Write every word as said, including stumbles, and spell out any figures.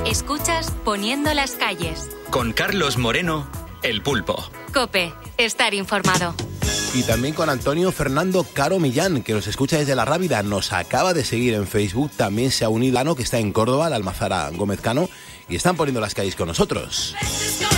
Escuchas Poniendo las calles. Con Carlos Moreno, El Pulpo. COPE, estar informado. Y también con Antonio Fernando Caro Millán, que nos escucha desde La Rábida. Nos acaba de seguir en Facebook. También se ha unido Ano, que está en Córdoba, la Almazara Gómez Cano, y están poniendo las calles con nosotros.